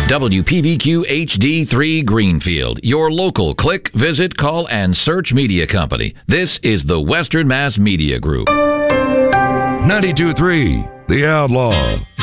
WPVQ HD3 Greenfield, your local click, visit, call, and search media company. This is the Western Mass Media Group. 92.3, The Outlaw.